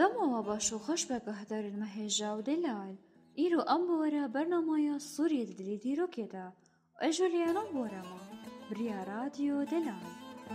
دەمەوە باش و خۆش بەگەهدەرن مەهێژا و دەلال ئیرۆ ئەم بۆرە بەرنامەیە سووریە دلی دیرۆکێدا ئەژۆلیانە بۆرەمە بریا رادیۆ دەلال